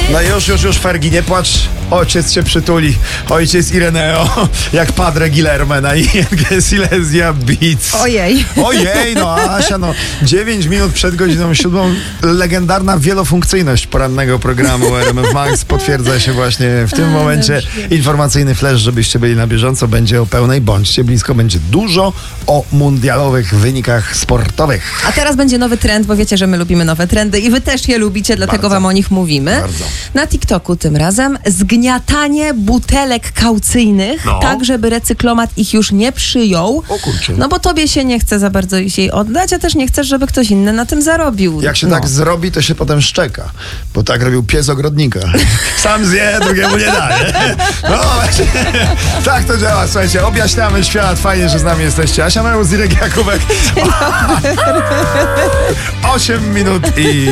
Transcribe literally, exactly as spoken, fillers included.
No już, już, już, Fergie, nie płacz. Ojciec cię przytuli. Ojciec Ireneo, jak Padre Guillermo na I N G Silesia Beats. Ojej. Ojej, no Asia, no dziewięć minut przed godziną siódmą legendarna wielofunkcyjność porannego programu R M F Max potwierdza się właśnie w tym A, momencie. dobrze. Informacyjny flash, żebyście byli na bieżąco, będzie o pełnej. Bądźcie blisko, będzie dużo o mundialowych wynikach sportowych. A teraz będzie nowy trend, bo wiecie, że my lubimy nowe trendy i wy też je lubicie, dlatego Bardzo. wam o nich mówimy. Bardzo. Na TikToku tym razem zgniatanie butelek kaucyjnych, No. tak żeby recyklomat ich już nie przyjął. O kurczę. No bo tobie się nie chce za bardzo jej oddać, a też nie chcesz, żeby ktoś inny na tym zarobił. Jak się no. tak zrobi, to się potem szczeka. Bo tak robił pies ogrodnika. Sam zje, drugiemu nie da, nie? No właśnie. Tak to działa, słuchajcie. Objaśniamy świat. Fajnie, że z nami jesteście. Asia Meus, Irek Jakubek. osiem minut i